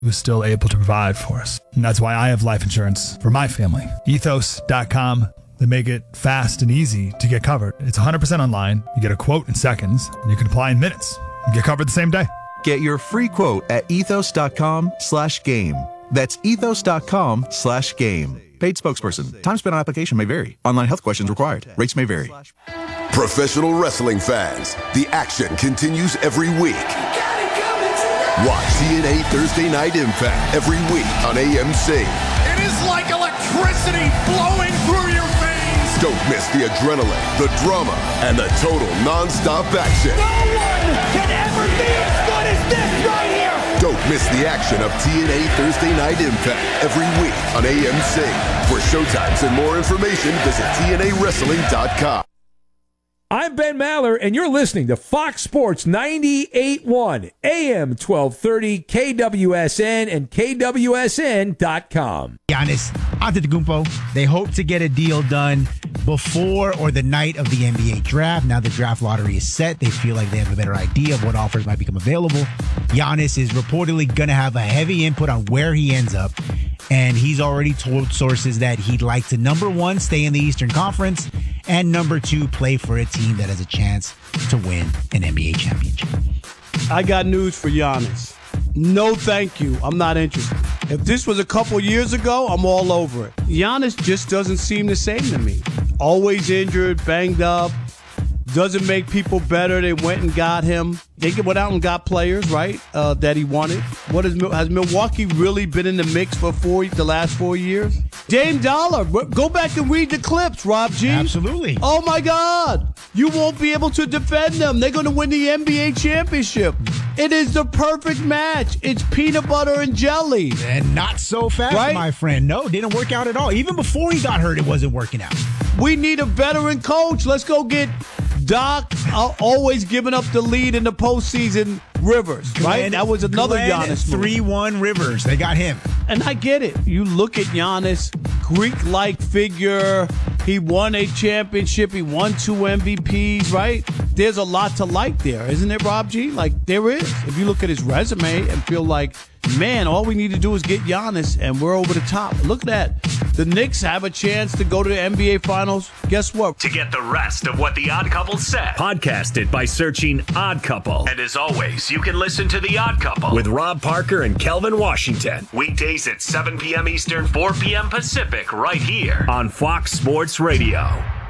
was still able to provide for us. And that's why I have life insurance for my family. Ethos.com. They make it fast and easy to get covered. It's 100% online. You get a quote in seconds, and you can apply in minutes. You get covered the same day. Get your free quote at ethos.com/game. That's ethos.com/game. Paid spokesperson. Time spent on application may vary. Online health questions required. Rates may vary. Professional wrestling fans, the action continues every week. Watch TNA Thursday Night Impact every week on AMC. It is like electricity flowing through your veins. Don't miss the adrenaline, the drama, and the total non-stop action. No one can ever be as good as this right here. Don't miss the action of TNA Thursday Night Impact every week on AMC. For showtimes and more information, visit TNAWrestling.com. I'm Ben Maller, and you're listening to Fox Sports 98.1, AM 1230, KWSN, and KWSN.com. Giannis Antetokounmpo, they hope to get a deal done before or the night of the NBA draft. Now the draft lottery is set. They feel like they have a better idea of what offers might become available. Giannis is reportedly going to have a heavy input on where he ends up, and he's already told sources that he'd like to, number one, stay in the Eastern Conference, and number two, play for a team that has a chance to win an NBA championship. I got news for Giannis. No, thank you. I'm not interested. If this was a couple years ago, I'm all over it. Giannis just doesn't seem the same to me. Always injured, banged up. Doesn't make people better. They went and got him. They went out and got players, right, that he wanted. Has Milwaukee really been in the mix for the last 4 years? Dame Dollar, go back and read the clips, Rob G. Absolutely. Oh, my God. You won't be able to defend them. They're going to win the NBA championship. It is the perfect match. It's peanut butter and jelly. And not so fast, right? My friend. No, didn't work out at all. Even before he got hurt, it wasn't working out. We need a veteran coach. Let's go get Doc, always giving up the lead in the postseason, Rivers, right? That was another Giannis 3-1 Rivers. They got him. And I get it. You look at Giannis, Greek-like figure. He won a championship. He won 2 MVPs, right? There's a lot to like there, isn't there, Rob G? Like, there is. If you look at his resume and feel like, man, all we need to do is get Giannis, and we're over the top. Look at that. The Knicks have a chance to go to the NBA Finals. Guess what? To get the rest of what The Odd Couple said, podcast it by searching Odd Couple. And as always, you can listen to The Odd Couple with Rob Parker and Kelvin Washington. Weekdays at 7 p.m. Eastern, 4 p.m. Pacific, right here on Fox Sports Radio.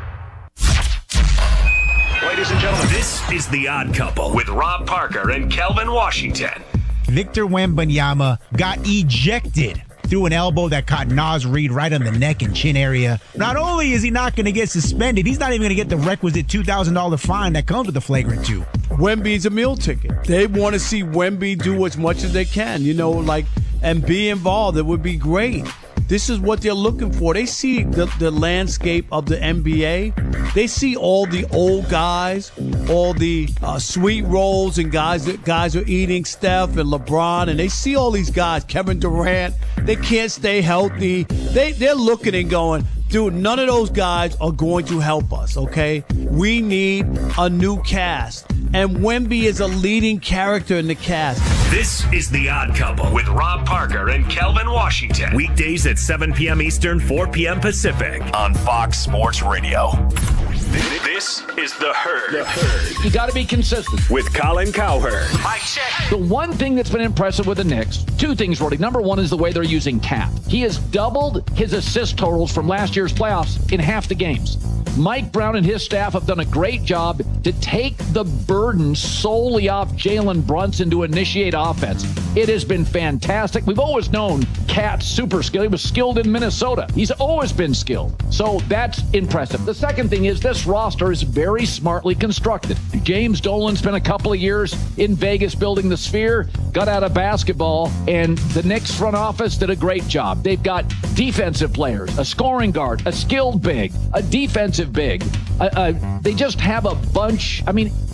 Ladies and gentlemen, this is The Odd Couple with Rob Parker and Kelvin Washington. Victor Wembanyama got ejected through an elbow that caught Naz Reid right on the neck and chin area. Not only is he not going to get suspended, he's not even going to get the requisite $2,000 fine that comes with the flagrant 2. Wemby's a meal ticket. They want to see Wemby do as much as they can, and be involved. It would be great. This is what they're looking for. They see the landscape of the NBA. They see all the old guys, all the sweet rolls and guys are eating, Steph and LeBron, and they see all these guys, Kevin Durant. They can't stay healthy. They're looking and going, dude, none of those guys are going to help us, okay? We need a new cast. And Wemby is a leading character in the cast. This is The Odd Couple with Rob Parker and Kelvin Washington. Weekdays at 7 p.m. Eastern, 4 p.m. Pacific on Fox Sports Radio. This is The Herd. You got to be consistent. With Colin Cowherd. Mic check. The one thing that's been impressive with the Knicks, 2 things, Roddy. Number one is the way they're using Cap. He has doubled his assist totals from last year's playoffs in half the games. Mike Brown and his staff have done a great job to take the burden solely off Jalen Brunson to initiate offense. It has been fantastic. We've always known Cat's super skilled. He was skilled in Minnesota. He's always been skilled. So that's impressive. The second thing is this roster is very smartly constructed. James Dolan spent a couple of years in Vegas building the Sphere, got out of basketball, and the Knicks front office did a great job. They've got defensive players, a scoring guard, a skilled big, a defensive big. They just have a bunch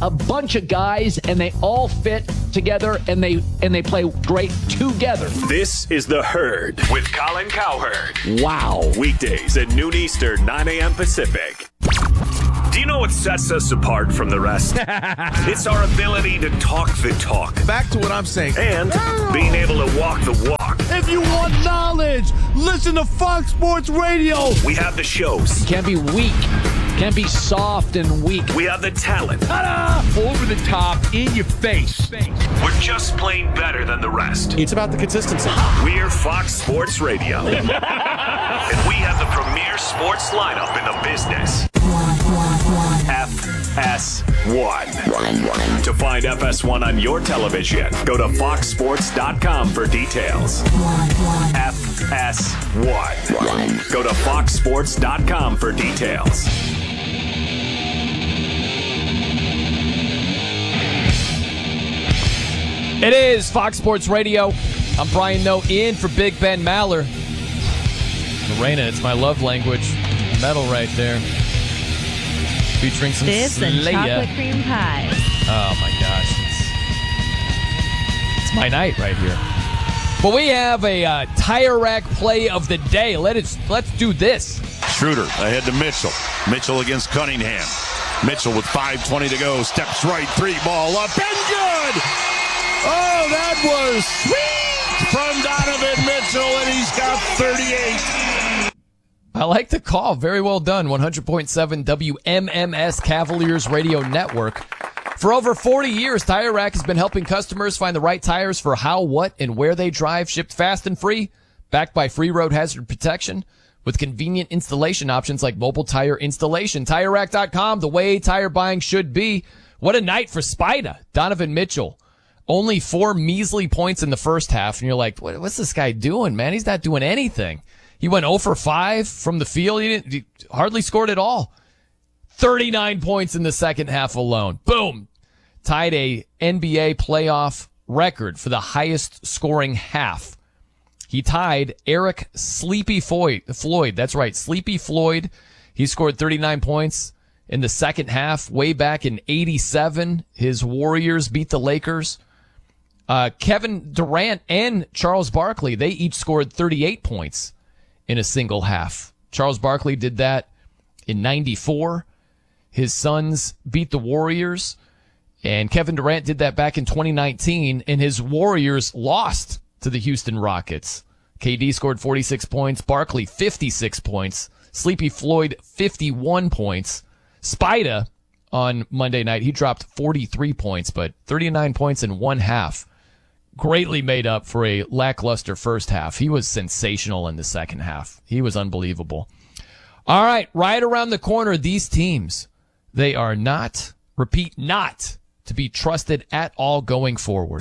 of guys, and they all fit together, and they play great together. This is The Herd with Colin Cowherd. Wow. Weekdays at noon Eastern, 9 a.m. Pacific. Do you know what sets us apart from the rest? It's our ability to talk the talk. Back to what I'm saying. And being able to walk the walk. If you want knowledge, listen to Fox Sports Radio. We have the shows. Can't be weak. Can't be soft and weak. We have the talent. Ta-da! Over the top, in your face. We're just plain better than the rest. It's about the consistency. We're Fox Sports Radio. And we have the premier sports lineup in the business. FS1. To find FS1 on your television, go to foxsports.com for details. FS1. Go to foxsports.com for details. It is Fox Sports Radio. I'm Brian Noe in for Big Ben Maller. Lorena, it's my love language. Metal right there. Featuring some this and Slayer. chocolate cream pie. Oh my gosh. It's my night right here. But we have a tire rack play of the day. Let's do this. Schroeder ahead to Mitchell. Mitchell against Cunningham. Mitchell with 5:20 to go. Steps right, 3 ball up and good. Oh, that was sweet from Donovan Mitchell, and he's got 38. I like the call. Very well done. 100.7 WMMS Cavaliers Radio Network. For over 40 years, Tire Rack has been helping customers find the right tires for how, what, and where they drive, shipped fast and free, backed by free road hazard protection, with convenient installation options like mobile tire installation. TireRack.com, the way tire buying should be. What a night for Spida. Donovan Mitchell. Only 4 measly points in the first half, and you're like, what's this guy doing, man? He's not doing anything. He went 0 for 5 from the field. He hardly scored at all. 39 points in the second half alone. Boom. Tied a NBA playoff record for the highest scoring half. He tied Eric Sleepy Floyd. That's right, Sleepy Floyd. He scored 39 points in the second half. Way back in 87, his Warriors beat the Lakers. Kevin Durant and Charles Barkley, they each scored 38 points in a single half. Charles Barkley did that in 94. His Suns beat the Warriors, and Kevin Durant did that back in 2019, and his Warriors lost to the Houston Rockets. KD scored 46 points, Barkley 56 points, Sleepy Floyd 51 points. Spida on Monday night, he dropped 43 points, but 39 points in one half. Greatly made up for a lackluster first half. He was sensational in the second half. He was unbelievable. All right, right around the corner, these teams, they are not, repeat, not to be trusted at all going forward.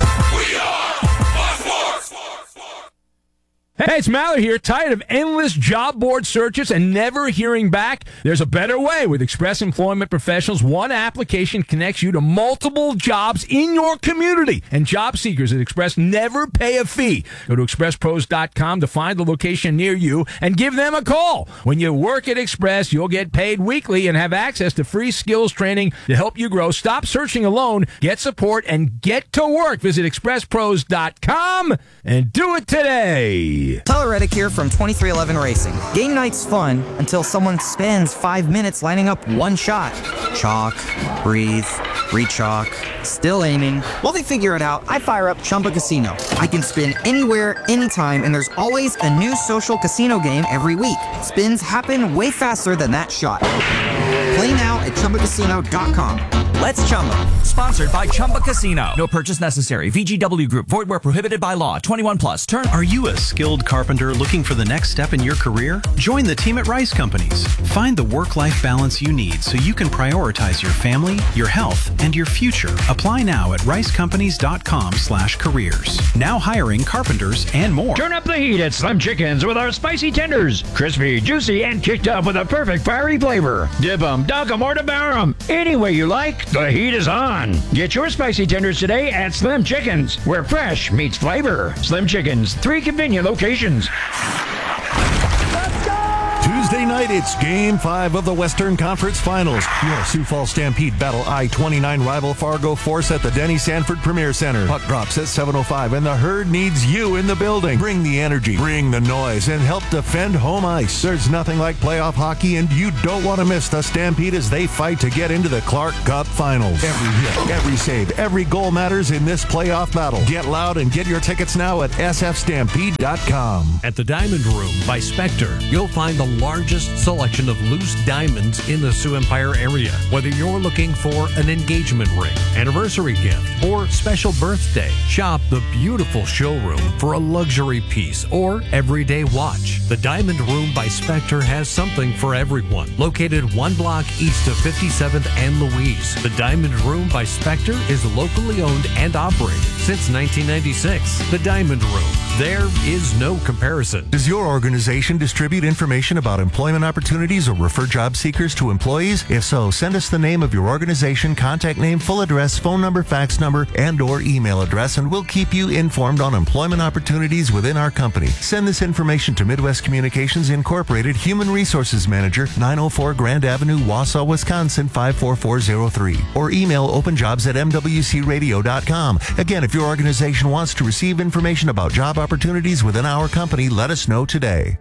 Hey, it's Maller here. Tired of endless job board searches and never hearing back? There's a better way. With Express Employment Professionals, one application connects you to multiple jobs in your community. And job seekers at Express never pay a fee. Go to expresspros.com to find the location near you and give them a call. When you work at Express, you'll get paid weekly and have access to free skills training to help you grow. Stop searching alone. Get support and get to work. Visit expresspros.com and do it today. Tyler Reddick here from 2311 Racing. Game night's fun until someone spends 5 minutes lining up one shot. Chalk, breathe, re-chalk, still aiming. While they figure it out, I fire up Chumba Casino. I can spin anywhere, anytime, and there's always a new social casino game every week. Spins happen way faster than that shot. Play now at ChumbaCasino.com. Let's Chumba. Sponsored by Chumba Casino. No purchase necessary. VGW Group. Void where prohibited by law. 21 plus. Are you a skilled carpenter looking for the next step in your career? Join the team at Rice Companies. Find the work-life balance you need so you can prioritize your family, your health, and your future. Apply now at ricecompanies.com/careers. Now hiring carpenters and more. Turn up the heat at Slim Chickens with our spicy tenders. Crispy, juicy, and kicked up with a perfect fiery flavor. Dip 'em, dunk 'em, or devour 'em. Any way you like, the heat is on. Get your spicy tenders today at Slim Chickens, where fresh meets flavor. Slim Chickens, 3 convenient locations. Let's go! Tuesday night, it's Game 5 of the Western Conference Finals. Your Sioux Falls Stampede battle I-29 rival Fargo Force at the Denny Sanford Premier Center. Puck drops at 7:05, and the Herd needs you in the building. Bring the energy, bring the noise, and help defend home ice. There's nothing like playoff hockey, and you don't want to miss the Stampede as they fight to get into the Clark Cup Finals. Every hit, every save, every goal matters in this playoff battle. Get loud and get your tickets now at sfstampede.com. At the Diamond Room by Spectre, you'll find the largest selection of loose diamonds in the Sioux Empire area. Whether you're looking for an engagement ring, anniversary gift, or special birthday, shop the beautiful showroom for a luxury piece or everyday watch. The Diamond Room by Spectre has something for everyone. Located 1 block east of 57th and Louise, the Diamond Room by Spectre is locally owned and operated since 1996. The Diamond Room. There is no comparison. Does your organization distribute information about employment opportunities or refer job seekers to employees? If so, send us the name of your organization, contact name, full address, phone number, fax number, and or email address, and we'll keep you informed on employment opportunities within our company. Send this information to Midwest Communications Incorporated, Human Resources Manager, 904 Grand Avenue, Wausau, Wisconsin, 54403, or email openjobs@mwcradio.com. Again, if your organization wants to receive information about job opportunities within our company, let us know today.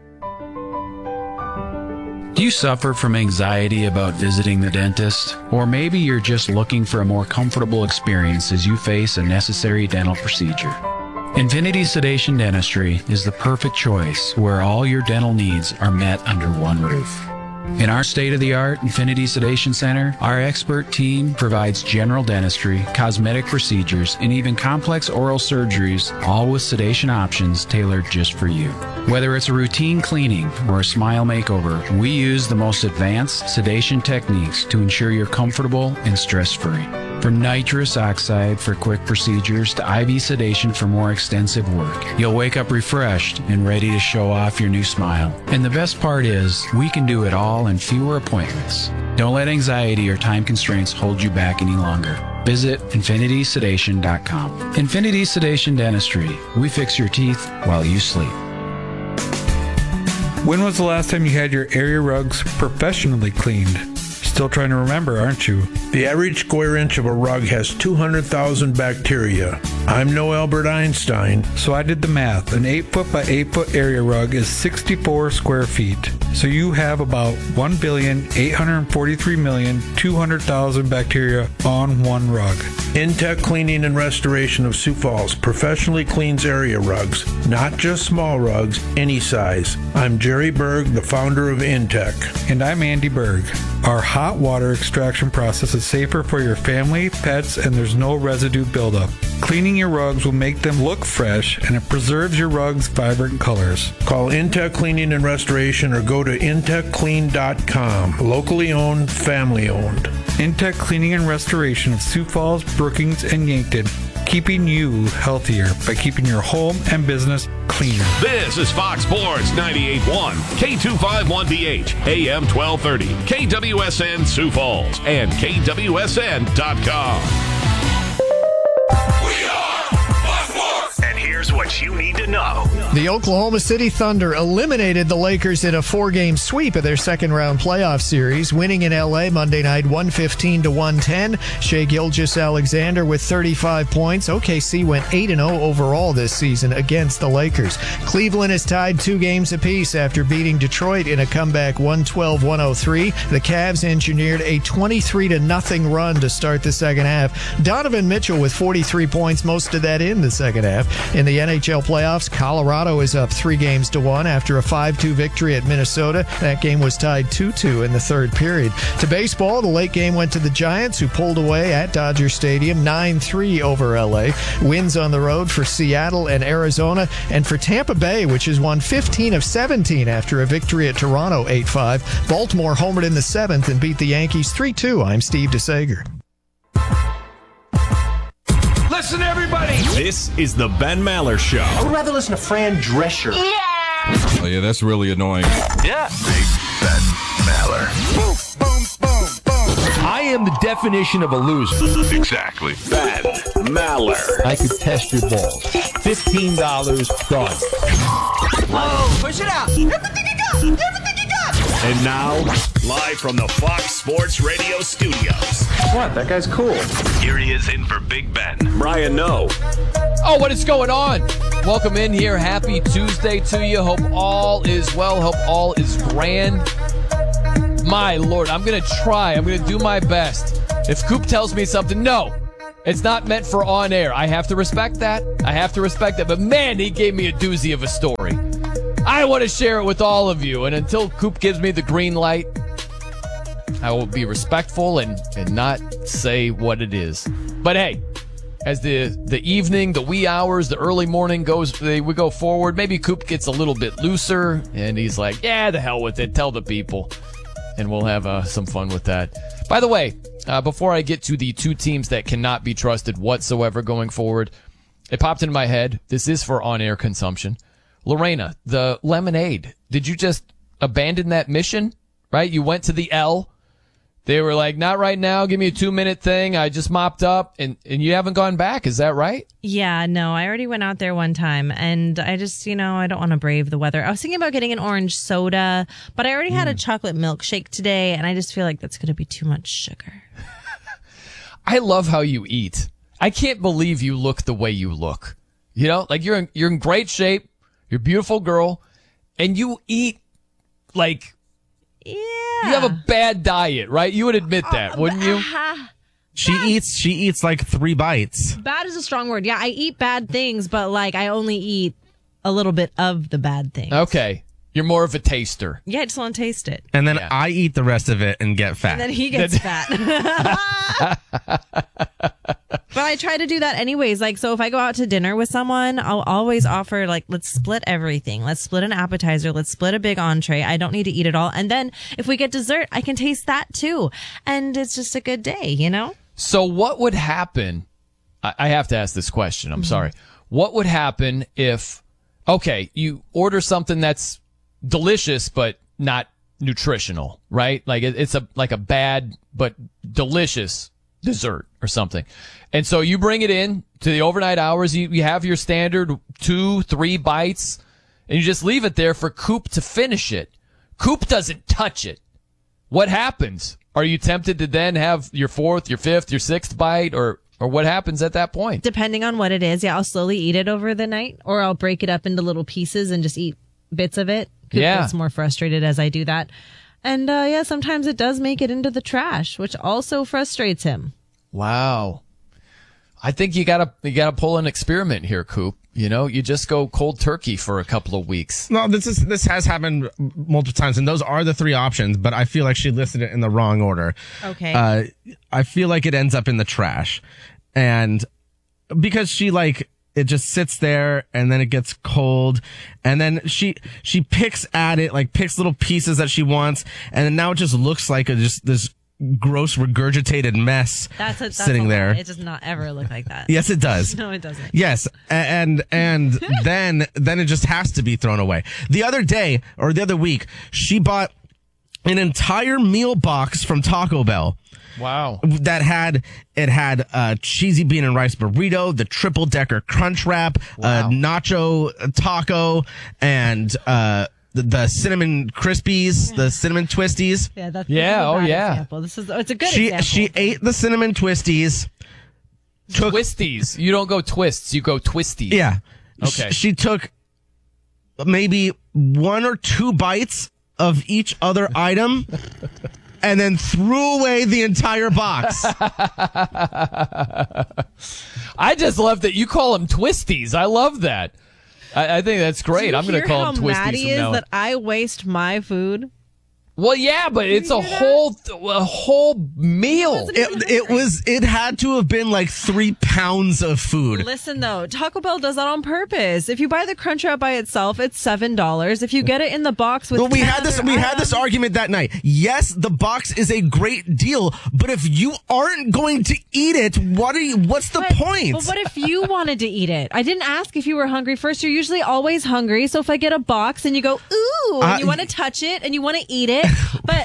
Do you suffer from anxiety about visiting the dentist? Or maybe you're just looking for a more comfortable experience as you face a necessary dental procedure. Infinity Sedation Dentistry is the perfect choice where all your dental needs are met under one roof. In our state-of-the-art Infinity Sedation Center, our expert team provides general dentistry, cosmetic procedures, and even complex oral surgeries, all with sedation options tailored just for you. Whether it's a routine cleaning or a smile makeover, we use the most advanced sedation techniques to ensure you're comfortable and stress-free. From nitrous oxide for quick procedures to IV sedation for more extensive work, you'll wake up refreshed and ready to show off your new smile. And the best part is, we can do it all in fewer appointments. Don't let anxiety or time constraints hold you back any longer. Visit infinitysedation.com. Infinity Sedation Dentistry. We fix your teeth while you sleep. When was the last time you had your area rugs professionally cleaned? Still trying to remember, aren't you? The average square inch of a rug has 200,000 bacteria. I'm no Albert Einstein. So I did the math. An 8-foot by 8-foot area rug is 64 square feet. So you have about 1,843,200,000 bacteria on one rug. Intech Cleaning and Restoration of Sioux Falls professionally cleans area rugs, not just small rugs, any size. I'm Jerry Berg, the founder of Intech. And I'm Andy Berg. Our hot water extraction process is safer for your family, pets, and there's no residue buildup. Cleaning your rugs will make them look fresh, and it preserves your rugs' vibrant colors. Call Intech Cleaning and Restoration or go to intechclean.com. Locally owned, family owned. Intech Cleaning and Restoration of Sioux Falls, Brookings, and Yankton, keeping you healthier by keeping your home and business cleaner. This is Fox Sports 98.1, K251BH, AM 1230, KWSN Sioux Falls, and KWSN.com. And here's what you need to know. The Oklahoma City Thunder eliminated the Lakers in a 4-game sweep of their second-round playoff series, winning in L.A. Monday night 115-110. Shai Gilgeous-Alexander with 35 points. OKC went 8-0 overall this season against the Lakers. Cleveland is tied 2 games apiece after beating Detroit in a comeback 112-103. The Cavs engineered a 23-0 run to start the second half. Donovan Mitchell with 43 points, most of that in the second half. In the NHL playoffs, Colorado is up 3-1 after a 5-2 victory at Minnesota. That game was tied 2-2 in the third period. To baseball, the late game went to the Giants, who pulled away at Dodger Stadium 9-3 over LA. Wins on the road for Seattle and Arizona, and for Tampa Bay, which has won 15 of 17 after a victory at Toronto 8-5. Baltimore homered in the 7th and beat the Yankees 3-2. I'm Steve DeSager. Listen, everybody. This is the Ben Maller Show. I would rather listen to Fran Drescher. Oh, yeah, that's really annoying. Yeah. Big Ben Maller. Boom, boom, boom, boom. I am the definition of a loser. Exactly. Ben Maller. I could test your balls. $15 done. Whoa, push it out. Everything you got. Everything you got. And now, live from the Fox Sports Radio studios. What? That guy's cool. Here he is in for Big Ben. Brian Noe. Oh, what is going on? Welcome in here. Happy Tuesday to you. Hope all is well. Hope all is grand. My Lord, I'm going to try. I'm going to do my best. If Coop tells me something, no, it's not meant for on air. I have to respect that. But man, he gave me a doozy of a story. I want to share it with all of you. And until Coop gives me the green light, I will be respectful and not say what it is. But hey, as the evening, the wee hours, the early morning we go forward, maybe Coop gets a little bit looser and he's like, yeah, the hell with it. Tell the people. And we'll have some fun with that. By the way, before I get to the two teams that cannot be trusted whatsoever going forward, it popped into my head. This is for on-air consumption. Lorena, the lemonade, did you just abandon that mission? Right? You went to the L. They were like, not right now. Give me a 2-minute thing. I just mopped up. And you haven't gone back. Is that right? Yeah, no, I already went out there one time. And I just, I don't want to brave the weather. I was thinking about getting an orange soda, but I already had a chocolate milkshake today. And I just feel like that's going to be too much sugar. I love how you eat. I can't believe you look the way you look. Like you're in great shape. You're a beautiful girl. And you eat like... Yeah. You have a bad diet, right? You would admit that, wouldn't you? She eats like 3 bites. Bad is a strong word. Yeah, I eat bad things, but I only eat a little bit of the bad things. Okay. You're more of a taster. Yeah, I just want to taste it. And then I eat the rest of it and get fat. And then he gets fat. But I try to do that anyways. So if I go out to dinner with someone, I'll always offer, let's split everything. Let's split an appetizer. Let's split a big entree. I don't need to eat it all. And then if we get dessert, I can taste that too. And it's just a good day, So what would happen? I have to ask this question. I'm sorry. What would happen if, you order something that's delicious but not nutritional, right? It's a bad but delicious dessert or something. And so you bring it in to the overnight hours, you have your standard 2-3 bites, and you just leave it there for Coop to finish it. Coop doesn't touch it. What happens? Are you tempted to then have your 4th, your 5th, your 6th bite, or what happens at that point? Depending on what it is, I'll slowly eat it over the night, or I'll break it up into little pieces and just eat bits of it. Coop gets more frustrated as I do that. And sometimes it does make it into the trash, which also frustrates him. Wow. I think you gotta pull an experiment here, Coop. You just go cold turkey for a couple of weeks. No, this has happened multiple times, and those are the 3 options, but I feel like she listed it in the wrong order. Okay. I feel like it ends up in the trash. And because she it just sits there and then it gets cold, and then she picks at it, picks little pieces that she wants, and then now it just looks like this gross regurgitated mess that's sitting there. It does not ever look like that. Yes, it does. No, it doesn't. Yes, and then it just has to be thrown away. The other week, she bought an entire meal box from Taco Bell. Wow. That had cheesy bean and rice burrito, the triple decker crunch wrap, nacho taco, and the cinnamon crispies, the cinnamon twisties. Yeah, that's a bad example. It's a good example. She ate the cinnamon twisties. Twisties. You don't go twists, you go twisties. Yeah. Okay. She took maybe 1 or 2 bites of each other item and then threw away the entire box. I just love that you call them twisties. I love that. I think that's great. I'm going to call them twisties Maddie from now on. that I waste my food. Well, yeah, but it's a whole meal. It had to have been 3 pounds of food. Listen though, Taco Bell does that on purpose. If you buy the Crunchwrap by itself, it's $7. If you get it in the box with, we had this argument that night. Yes, the box is a great deal, but if you aren't going to eat it, what's the point? But what if you wanted to eat it? I didn't ask if you were hungry first. You're usually always hungry. So if I get a box and you go, ooh, and you want to touch it and you want to eat it. But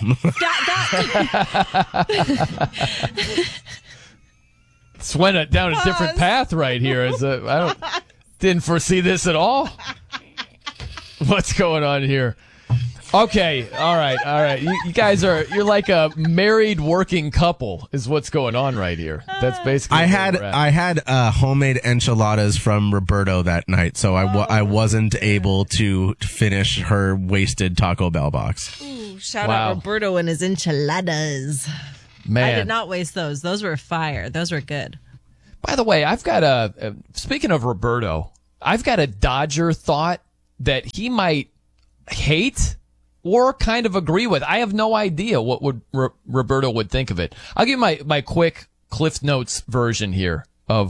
It's went down a different path right here. Didn't foresee this at all. What's going on here? Okay, all right. You guys you're like a married working couple is what's going on right here. That's basically I had homemade enchiladas from Roberto that night, so I wasn't able to finish her wasted Taco Bell box. Ooh, shout out Roberto and his enchiladas. Man. I did not waste those. Those were fire. Those were good. By the way, I've got speaking of Roberto, I've got a Dodger thought that he might hate or kind of agree with. I have no idea what would Roberto would think of it. I'll give you my quick Cliff Notes version here of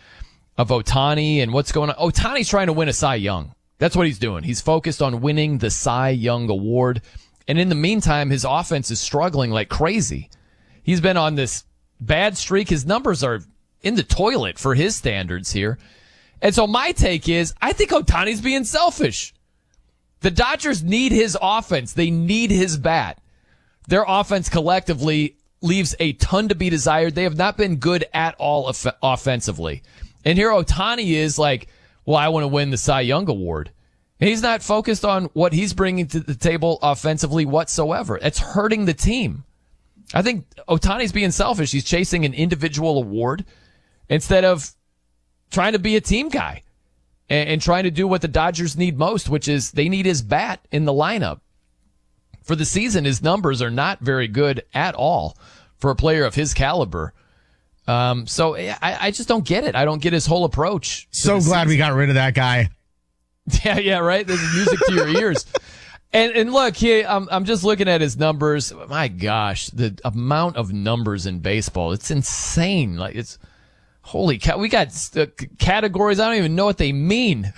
Ohtani and what's going on. Ohtani's trying to win a Cy Young. That's what he's doing. He's focused on winning the Cy Young award. And in the meantime, his offense is struggling like crazy. He's been on this bad streak. His numbers are in the toilet for his standards here. And so my take is, I think Ohtani's being selfish. The Dodgers need his offense. They need his bat. Their offense collectively leaves a ton to be desired. They have not been good at all offensively. And here Ohtani is like, well, I want to win the Cy Young Award. And he's not focused on what he's bringing to the table offensively whatsoever. It's hurting the team. I think Ohtani's being selfish. He's chasing an individual award instead of trying to be a team guy. And trying to do what the Dodgers need most, which is they need his bat in the lineup. For the season, his numbers are not very good at all for a player of his caliber. So I just don't get it. I don't get his whole approach. So glad we got rid of that guy. Yeah, right? This is music to your ears. And look, I'm just looking at his numbers. My gosh, the amount of numbers in baseball, it's insane. Like, it's... Holy cow, we got categories. I don't even know what they mean.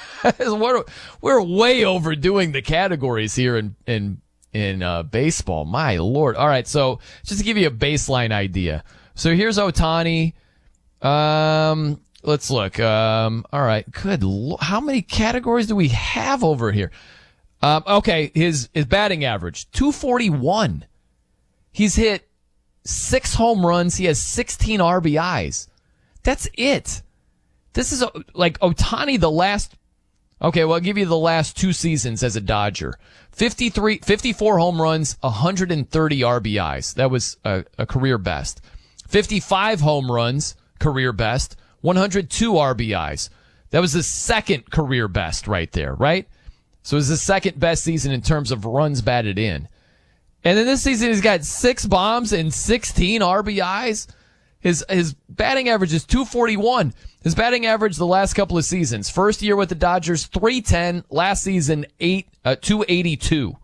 We're way overdoing the categories here in baseball. My Lord. All right, so just to give you a baseline idea. So here's Ohtani. Let's look. All right, good. How many categories do we have over here? Okay, his batting average, 241. He's hit 6 home runs. He has 16 RBIs. That's it. This is like Ohtani the last. Okay, well, I'll give you the last 2 seasons as a Dodger. 54 home runs, 130 RBIs. That was a career best. 55 home runs, career best, 102 RBIs. That was the second career best right there, right? So it was the second best season in terms of runs batted in. And then this season he's got 6 bombs and 16 RBIs. His batting average is 241. His batting average the last couple of seasons. First year with the Dodgers, 310. Last season, 282.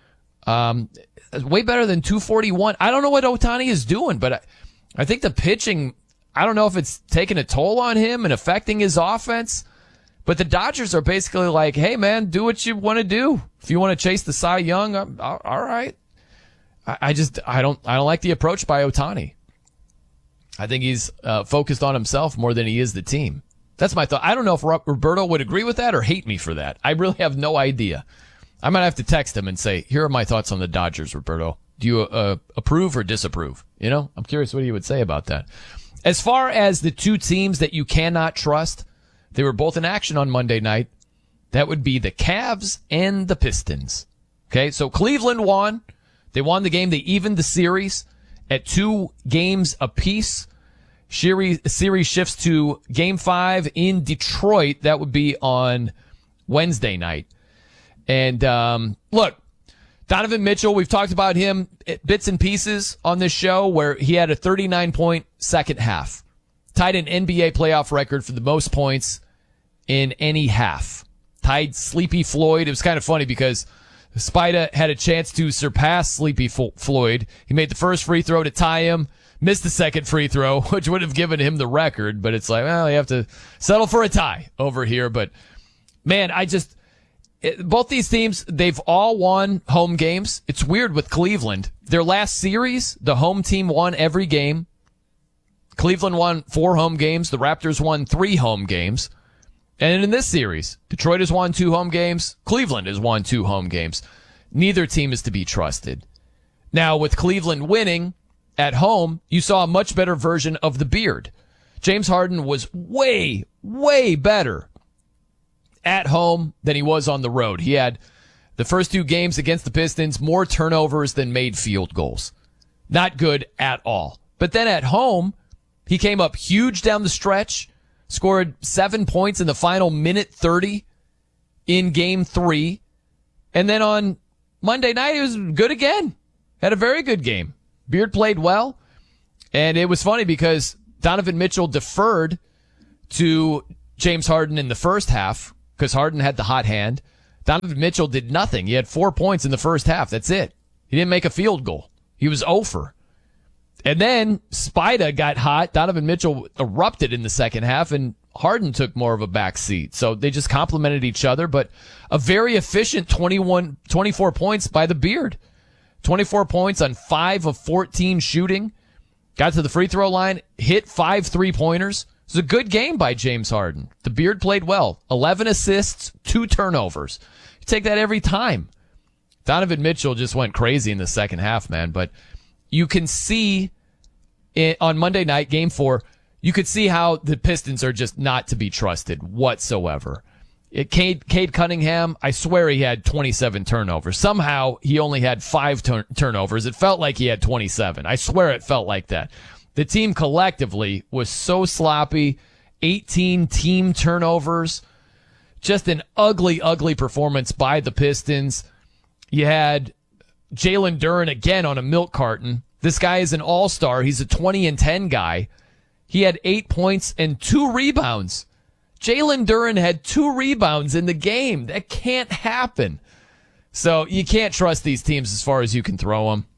Way better than 241. I don't know what Ohtani is doing, but I think the pitching, I don't know if it's taking a toll on him and affecting his offense. But the Dodgers are basically like, hey, man, do what you want to do. If you want to chase the Cy Young, all right. I don't like the approach by Ohtani. I think he's focused on himself more than he is the team. That's my thought. I don't know if Roberto would agree with that or hate me for that. I really have no idea. I might have to text him and say, here are my thoughts on the Dodgers, Roberto. Do you approve or disapprove? You know, I'm curious what he would say about that. As far as the 2 teams that you cannot trust, they were both in action on Monday night. That would be the Cavs and the Pistons. Okay, so Cleveland won. They won the game. They evened the series at 2 games apiece. Series shifts to Game 5 in Detroit. That would be on Wednesday night. And look, Donovan Mitchell, we've talked about him bits and pieces on this show where he had a 39-point second half. Tied an NBA playoff record for the most points in any half. Tied Sleepy Floyd. It was kind of funny because Spida had a chance to surpass Sleepy Floyd. He made the first free throw to tie him. Missed the second free throw, which would have given him the record, but it's like, well, you have to settle for a tie over here. But, man, both these teams, they've all won home games. It's weird with Cleveland. Their last series, the home team won every game. Cleveland won 4 home games. The Raptors won 3 home games. And in this series, Detroit has won 2 home games. Cleveland has won 2 home games. Neither team is to be trusted. Now, with Cleveland winning at home, you saw a much better version of the beard. James Harden was way, way better at home than he was on the road. He had The first 2 games against the Pistons, more turnovers than made field goals. Not good at all. But then at home, he came up huge down the stretch, scored 7 points in the final minute 30 in game 3. And then on Monday night, he was good again. Had a very good game. Beard played well. And it was funny because Donovan Mitchell deferred to James Harden in the first half because Harden had the hot hand. Donovan Mitchell did nothing. He had 4 points in the first half. That's it. He didn't make a field goal. He was 0 for. And then Spida got hot. Donovan Mitchell erupted in the second half, and Harden took more of a back seat. So they just complemented each other, but a very efficient 24 points by the Beard. 24 points on 5 of 14 shooting. Got to the free throw line, hit 5 3-pointers. It was a good game by James Harden. The Beard played well. 11 assists, 2 turnovers. You take that every time. Donovan Mitchell just went crazy in the second half, man. But you can see on Monday night, game 4, you could see how the Pistons are just not to be trusted whatsoever. Cade Cunningham, I swear he had 27 turnovers. Somehow he only had 5 turnovers. It felt like he had 27. I swear it felt like that. The team collectively was so sloppy. 18 team turnovers. Just an ugly, ugly performance by the Pistons. You had Jalen Duren again on a milk carton. This guy is an all-star. He's a 20-10 guy. He had 8 points and 2 rebounds. Jalen Duren had 2 rebounds in the game. That can't happen. So you can't trust these teams as far as you can throw them.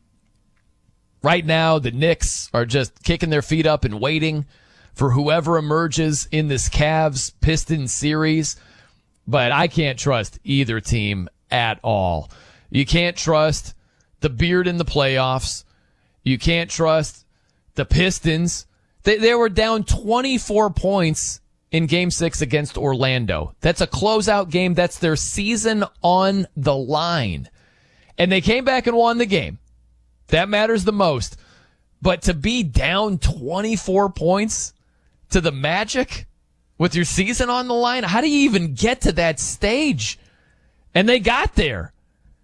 Right now, the Knicks are just kicking their feet up and waiting for whoever emerges in this Cavs-Pistons series. But I can't trust either team at all. You can't trust the Beard in the playoffs. You can't trust the Pistons. They were down 24 points in Game 6 against Orlando. That's a closeout game. That's their season on the line. And they came back and won the game. That matters the most. But to be down 24 points to the Magic with your season on the line, how do you even get to that stage? And they got there.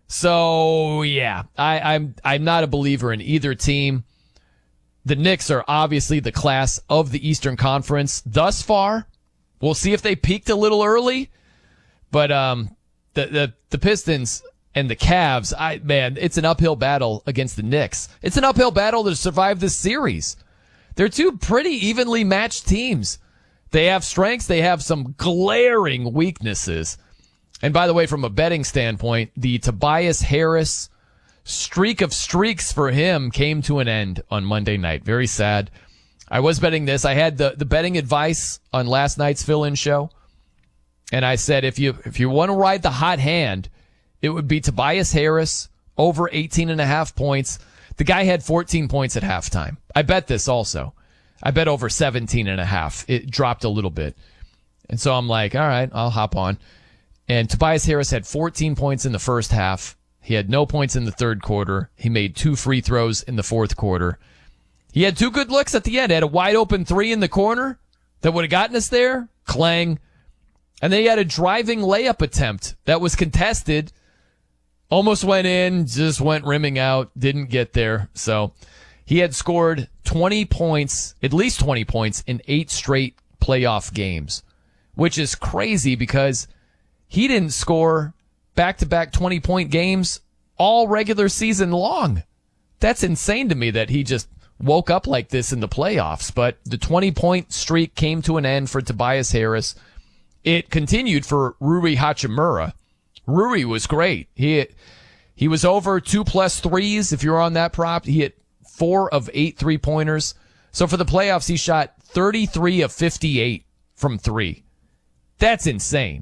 So, yeah, I'm not a believer in either team. The Knicks are obviously the class of the Eastern Conference thus far. We'll see if they peaked a little early. But the Pistons and the Cavs, it's an uphill battle against the Knicks. It's an uphill battle to survive this series. They're 2 pretty evenly matched teams. They have strengths. They have some glaring weaknesses. And by the way, from a betting standpoint, the Tobias Harris streak of streaks for him came to an end on Monday night. Very sad. I was betting this. I had the betting advice on last night's fill-in show. And I said, if you want to ride the hot hand, it would be Tobias Harris over 18.5 points. The guy had 14 points at halftime. I bet this also. I bet over 17.5. It dropped a little bit. And so I'm like, all right, I'll hop on. And Tobias Harris had 14 points in the first half. He had no points in the third quarter. He made 2 free throws in the fourth quarter. He had 2 good looks at the end. He had a wide open 3 in the corner that would have gotten us there. Clang. And then he had a driving layup attempt that was contested. Almost went in, just went rimming out, didn't get there. So he had scored 20 points, at least 20 points in 8 straight playoff games, which is crazy because he didn't score back-to-back 20-point games all regular season long. That's insane to me that he just woke up like this in the playoffs. But the 20-point streak came to an end for Tobias Harris. It continued for Rui Hachimura. Rui was great. He was over 2+ threes. If you're on that prop, he hit 4 of 8 3-pointers. So for the playoffs, he shot 33 of 58 from 3. That's insane.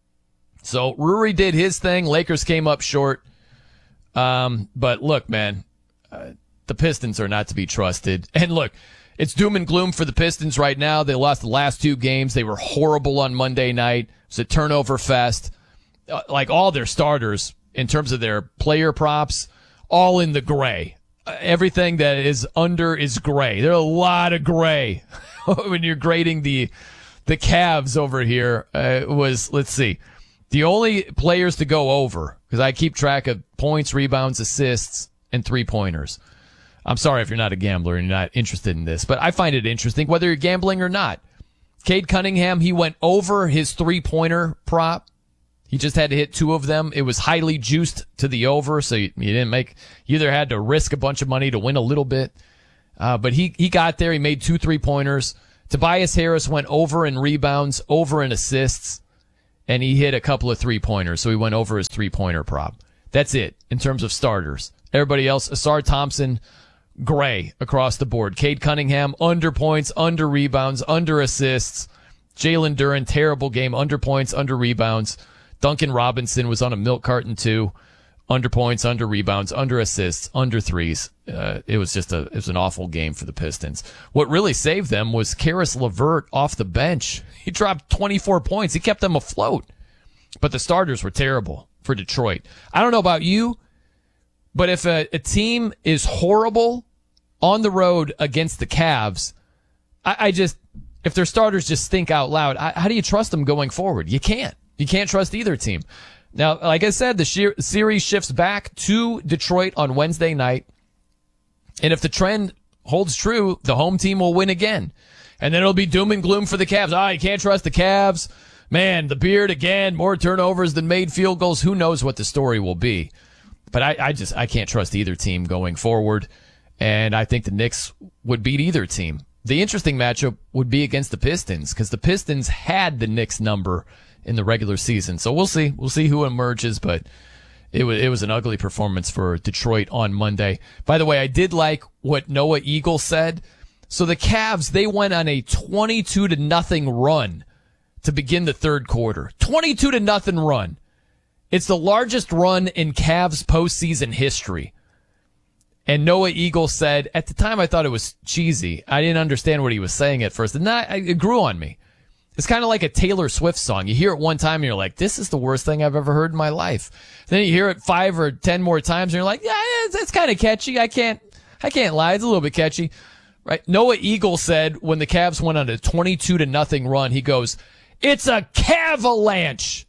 So Rui did his thing. Lakers came up short. But look, man, the Pistons are not to be trusted. And look, it's doom and gloom for the Pistons right now. They lost the last 2 games. They were horrible on Monday night. It's a turnover fest. Like all their starters, in terms of their player props, all in the gray. Everything that is under is gray. There are a lot of gray when you're grading the Cavs over here. Let's see. The only players to go over, because I keep track of points, rebounds, assists, and 3-pointers. I'm sorry if you're not a gambler and you're not interested in this, but I find it interesting whether you're gambling or not. Cade Cunningham, he went over his 3-pointer prop. He just had to hit 2 of them. It was highly juiced to the over, so you either had to risk a bunch of money to win a little bit. But he got there. He made 2 3-pointers. Tobias Harris went over in rebounds, over in assists, and he hit a couple of 3-pointers, so he went over his 3-pointer prop. That's it in terms of starters. Everybody else, Asar Thompson, gray across the board. Cade Cunningham, under points, under rebounds, under assists. Jalen Duren, terrible game, under points, under rebounds. Duncan Robinson was on a milk carton too. Under points, under rebounds, under assists, under threes. It was an awful game for the Pistons. What really saved them was Karis LeVert off the bench. He dropped 24 points. He kept them afloat. But the starters were terrible for Detroit. I don't know about you, but if a team is horrible on the road against the Cavs, if their starters just stink out loud, how do you trust them going forward? You can't. You can't trust either team. Now, like I said, the series shifts back to Detroit on Wednesday night. And if the trend holds true, the home team will win again. And then it'll be doom and gloom for the Cavs. You can't trust the Cavs. Man, the Beard again, more turnovers than made field goals. Who knows what the story will be. But I can't trust either team going forward. And I think the Knicks would beat either team. The interesting matchup would be against the Pistons, because the Pistons had the Knicks number in the regular season. So we'll see. We'll see who emerges, but it was an ugly performance for Detroit on Monday. By the way, I did like what Noah Eagle said. So the Cavs, they went on a 22-0 run to begin the third quarter. 22-0 run. It's the largest run in Cavs postseason history. And Noah Eagle said, at the time I thought it was cheesy. I didn't understand what he was saying at first. And it grew on me. It's kind of like a Taylor Swift song. You hear it one time and you're like, this is the worst thing I've ever heard in my life. Then you hear it 5 or 10 more times and you're like, yeah, it's kind of catchy. I can't lie. It's a little bit catchy. Right? Noah Eagle said when the Cavs went on a 22-0 run, he goes, it's a Cavalanche.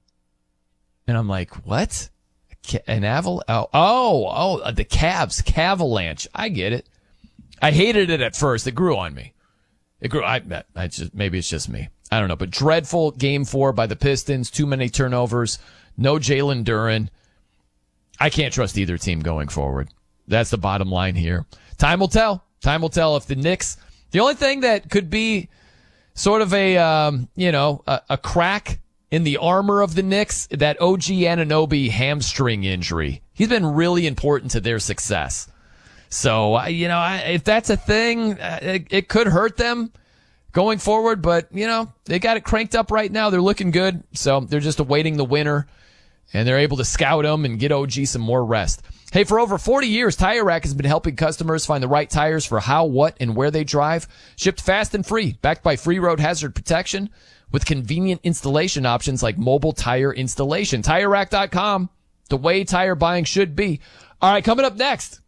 And I'm like, what? An avalanche? Oh, the Cavs, Cavalanche. I get it. I hated it at first. It grew on me. It grew. Maybe it's just me. I don't know. But dreadful game 4 by the Pistons. Too many turnovers. No Jalen Duren. I can't trust either team going forward. That's the bottom line here. Time will tell. Time will tell if the Knicks. The only thing that could be sort of a crack in the armor of the Knicks, that OG Anunoby hamstring injury. He's been really important to their success. So, if that's a thing, it could hurt them going forward. But, they got it cranked up right now. They're looking good. So they're just awaiting the winner. And they're able to scout them and get OG some more rest. Hey, for over 40 years, Tire Rack has been helping customers find the right tires for how, what, and where they drive. Shipped fast and free, backed by free road hazard protection with convenient installation options like mobile tire installation. TireRack.com, the way tire buying should be. All right, coming up next.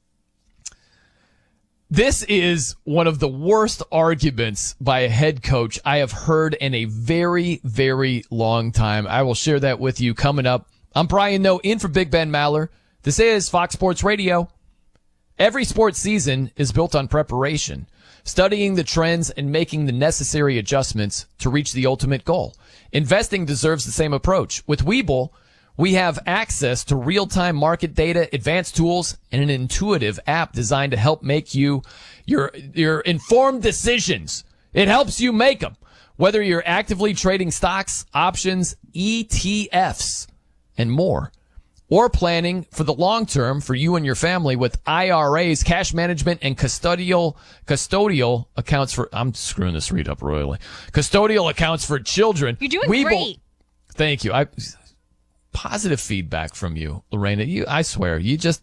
This is one of the worst arguments by a head coach I have heard in a very, very long time. I will share that with you coming up. I'm Brian Noe, in for Big Ben Maller. This is Fox Sports Radio. Every sports season is built on preparation, studying the trends and making the necessary adjustments to reach the ultimate goal. Investing deserves the same approach. With Webull, we have access to real-time market data, advanced tools, and an intuitive app designed to help make your informed decisions. It helps you make them. Whether you're actively trading stocks, options, ETFs, and more, or planning for the long term for you and your family with IRAs, cash management, and custodial accounts for, I'm screwing this read up royally. Custodial accounts for children. You're doing great. Thank you. Positive feedback from you, Lorena. I swear, you're just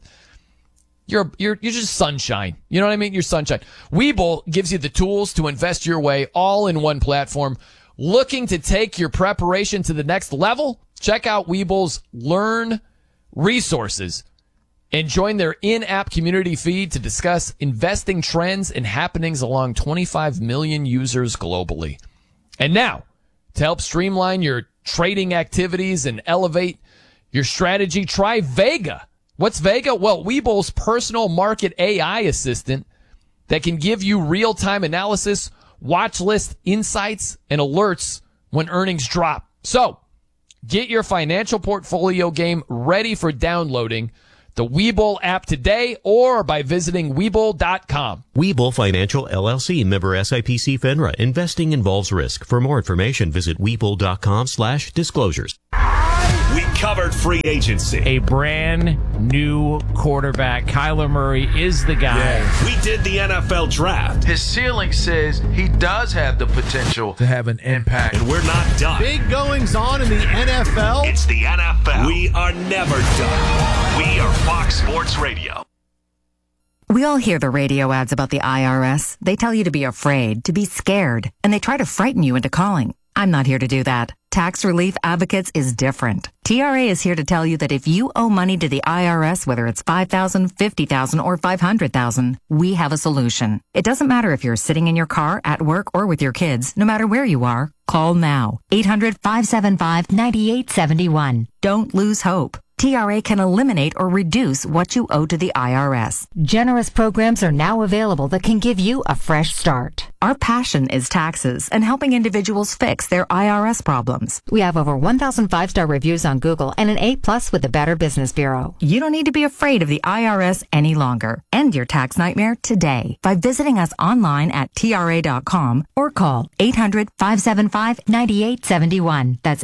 sunshine. You know what I mean? You're sunshine. Webull gives you the tools to invest your way all in one platform. Looking to take your preparation to the next level? Check out Webull's Learn resources and join their in-app community feed to discuss investing trends and happenings along 25 million users globally. And now, to help streamline your trading activities and elevate your strategy, try Vega. What's Vega? Well, Webull's personal market AI assistant that can give you real-time analysis, watch list insights, and alerts when earnings drop. So, get your financial portfolio game ready for downloading the Webull app today or by visiting Webull.com. Webull Financial LLC, member SIPC FINRA. Investing involves risk. For more information, visit Webull.com/disclosures. We covered free agency. A brand new quarterback. Kyler Murray is the guy. We did the NFL draft. His ceiling says he does have the potential to have an impact. And we're not done. Big goings on in the NFL. It's the NFL. We are never done. We are Fox Sports Radio. We all hear the radio ads about the IRS. They tell you to be afraid, to be scared, and they try to frighten you into calling. I'm not here to do that. Tax Relief Advocates is different. TRA is here to tell you that if you owe money to the IRS, whether it's $5,000, $50,000, or $500,000, we have a solution. It doesn't matter if you're sitting in your car, at work, or with your kids. No matter where you are, call now. 800-575-9871. Don't lose hope. TRA can eliminate or reduce what you owe to the IRS. Generous programs are now available that can give you a fresh start. Our passion is taxes and helping individuals fix their IRS problems. We have over 1,000 5-star reviews on Google and an A+ with the Better Business Bureau. You don't need to be afraid of the IRS any longer. End your tax nightmare today by visiting us online at TRA.com or call 800-575-9871. That's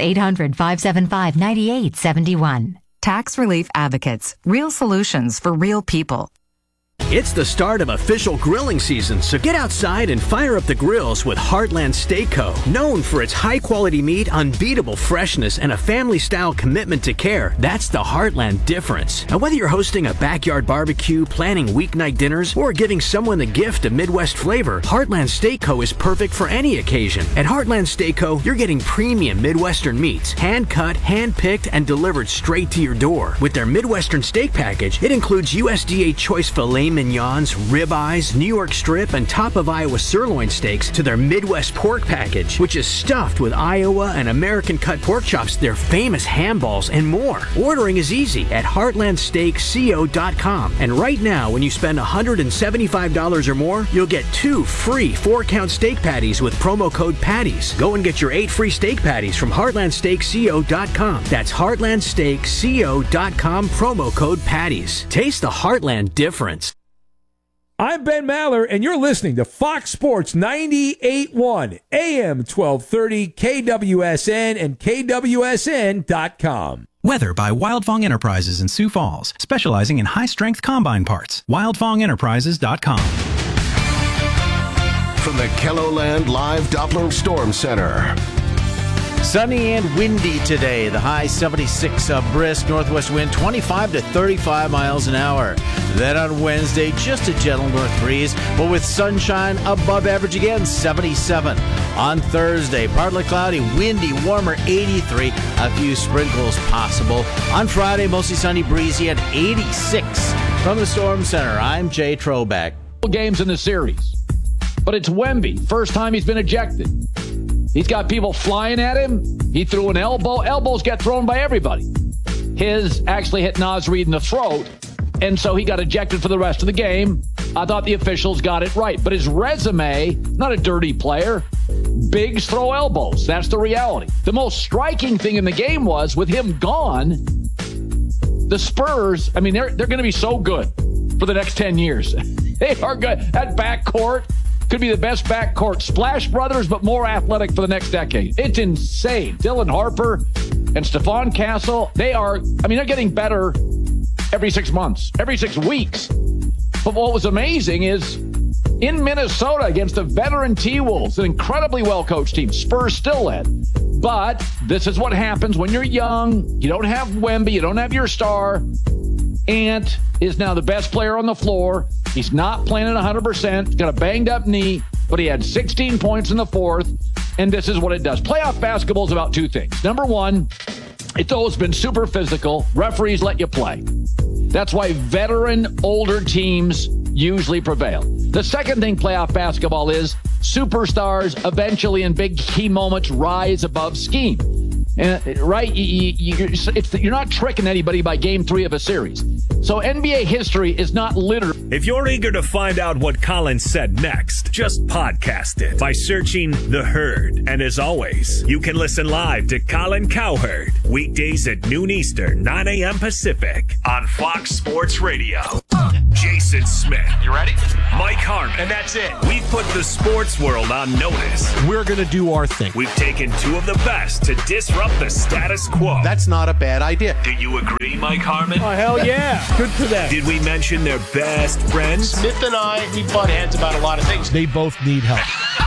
800-575-9871. Tax Relief Advocates. Real solutions for real people. It's the start of official grilling season, so get outside and fire up the grills with Heartland Steak Co. Known for its high-quality meat, unbeatable freshness, and a family-style commitment to care, that's the Heartland difference. And whether you're hosting a backyard barbecue, planning weeknight dinners, or giving someone the gift of Midwest flavor, Heartland Steak Co. is perfect for any occasion. At Heartland Steak Co., you're getting premium Midwestern meats, hand-cut, hand-picked, and delivered straight to your door. With their Midwestern steak package, it includes USDA choice filet mignons, ribeyes, New York strip, and top of Iowa sirloin steaks to their Midwest pork package, which is stuffed with Iowa and American cut pork chops, their famous ham balls, and more. Ordering is easy at heartlandsteakco.com. And right now, when you spend $175 or more, you'll get 2 free 4-count steak patties with promo code PATTIES. Go and get your 8 free steak patties from heartlandsteakco.com. That's heartlandsteakco.com, promo code PATTIES. Taste the Heartland difference. I'm Ben Maller, and you're listening to Fox Sports 98.1, AM 1230, KWSN, and KWSN.com. Weather by Wildfong Enterprises in Sioux Falls, specializing in high-strength combine parts. WildfongEnterprises.com. From the KELOLAND Live Doppler Storm Center. Sunny and windy today. The high 76, a brisk northwest wind 25 to 35 miles an hour. Then on Wednesday, just a gentle north breeze, but with sunshine above average again, 77. On Thursday, partly cloudy, windy, warmer, 83. A few sprinkles possible. On Friday, mostly sunny, breezy at 86. From the Storm Center, I'm Jay Troback. Games in the series, but it's Wemby. First time he's been ejected. He's got people flying at him. He threw an elbow. Elbows get thrown by everybody. His actually hit Naz Reid in the throat, and so he got ejected for the rest of the game. I thought the officials got it right. But his resume, not a dirty player. Bigs throw elbows. That's the reality. The most striking thing in the game was, with him gone, the Spurs, I mean, they're going to be so good for the next 10 years. They are good. That backcourt could be the best backcourt. Splash Brothers, but more athletic for the next decade. It's insane. Dylan Harper and Stephon Castle, they're getting better every 6 months, every 6 weeks. But what was amazing is in Minnesota against the veteran T-Wolves, an incredibly well-coached team, Spurs still led. But this is what happens when you're young. You don't have Wemby. You don't have your star. Ant is now the best player on the floor. He's not playing at 100%. He's got a banged-up knee, but he had 16 points in the fourth, and this is what it does. Playoff basketball is about 2 things. Number one, it's always been super physical. Referees let you play. That's why veteran, older teams usually prevail. The second thing playoff basketball is superstars eventually in big key moments rise above scheme. right? You're not tricking anybody by game 3 of a series. So NBA history is not littered. If you're eager to find out what Colin said next, just podcast it by searching The Herd. And as always, you can listen live to Colin Cowherd weekdays at noon Eastern, 9 a.m. Pacific on Fox Sports Radio. Jason Smith. You ready? Mike Harmon. And that's it. We've put the sports world on notice. We're going to do our thing. We've taken 2 of the best to disrupt the status quo. That's not a bad idea. Do you agree, Mike Harmon? Oh, hell yeah. Good for them. Did we mention their best friends? Smith and I, we butt heads about a lot of things. They both need help.